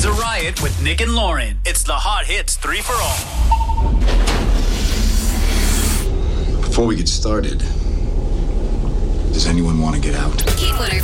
a Riot with Nick and Lauren. It's the Hot Hits 3 for All. Before we get started, does anyone want to get out? Hit 105.9